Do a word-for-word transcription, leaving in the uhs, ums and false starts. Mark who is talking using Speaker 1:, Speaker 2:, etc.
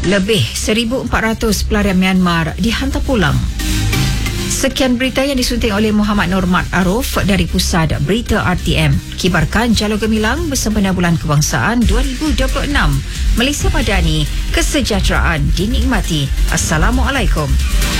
Speaker 1: Lebih seribu empat ratus pelarian Myanmar dihantar pulang. Sekian berita yang disunting oleh Muhammad Normat Aruf dari Pusat Berita R T M. Kibarkan Jalur Gemilang bersempena Bulan Kebangsaan dua ribu dua puluh enam. Malaysia Madani, kesejahteraan dinikmati. Assalamualaikum.